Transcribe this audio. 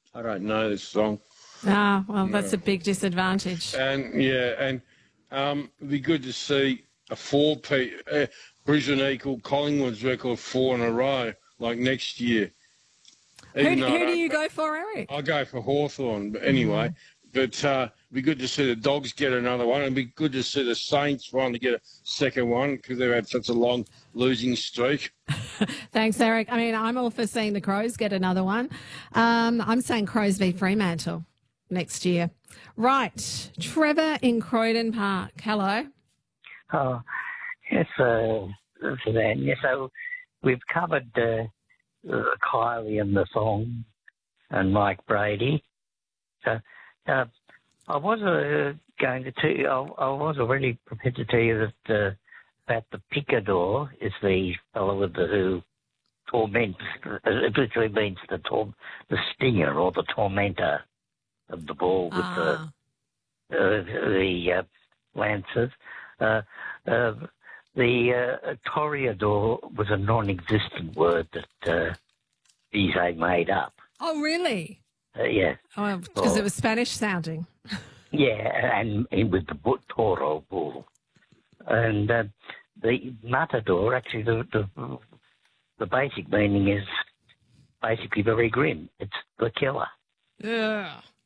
I don't know this song. Ah, well, that's No. a big disadvantage. It'd be good to see a Brisbane equal Collingwood's record 4 in a row, like next year. Who, Even though who do you go for, I'll Eric? go for Hawthorn, but anyway. It'd be good to see the Dogs get another one. It'd be good to see the Saints finally get a second one because they've had such a long losing streak. Thanks, Eric. I mean, I'm all for seeing the Crows get another one. I'm saying Crows v Fremantle next year. Right. Trevor in Croydon Park. Hello. Oh, yes, Suzanne. Yes, so we've covered Kylie and the song and Mike Brady. So I was going to tell you, I was already prepared to tell you that the picador is the fellow with the who torments. It literally means the stinger or the tormentor of the ball with the lancers. The toreador was a non-existent word that Bizet made up. Oh, really? Yeah. Oh, because it was Spanish sounding. Yeah, and with the toro bull. And the matador, actually, the basic meaning is basically very grim. It's the killer. Yeah.